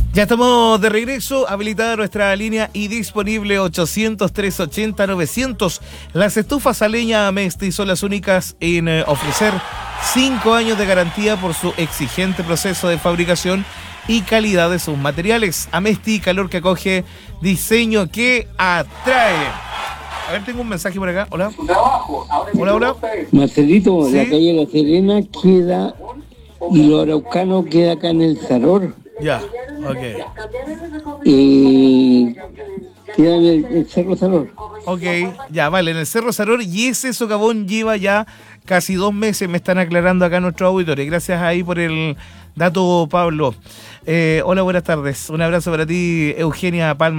Ya estamos de regreso, habilitada nuestra línea y disponible 800-380-900. Las estufas a leña Amesti son las únicas en ofrecer 5 años de garantía por su exigente proceso de fabricación y calidad de sus materiales. Amesti, calor que acoge, diseño que atrae. A ver, tengo un mensaje por acá. Hola. Hola, hola. Marcelito, ¿Sí? La calle La Serena queda y lo araucano queda acá en el Saror. Ya, ok. Queda en el Cerro Saror. Ok, ya, vale, en el Cerro Saror, y ese socavón lleva ya casi 2 meses, me están aclarando acá nuestros auditores. Gracias ahí por el dato, Pablo. Hola, buenas tardes. Un abrazo para ti, Eugenia Palma.